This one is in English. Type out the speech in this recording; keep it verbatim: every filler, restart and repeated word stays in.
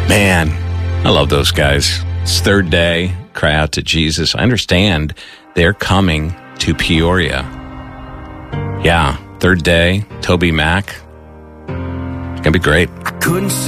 Man, I love those guys. It's Third Day, Cry Out to Jesus. I understand they're coming to Peoria. Yeah, Third Day, Toby Mac. It's going to be great. I couldn't see